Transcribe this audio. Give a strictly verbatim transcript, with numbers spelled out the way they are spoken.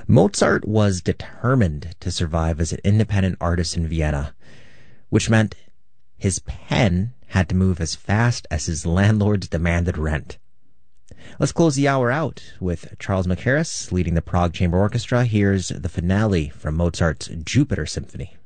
Mozart was determined to survive as an independent artist in Vienna, which meant his pen had to move as fast as his landlords demanded rent. Let's close the hour out with Charles Mackerras leading the Prague Chamber Orchestra. Here's the finale from Mozart's Jupiter Symphony.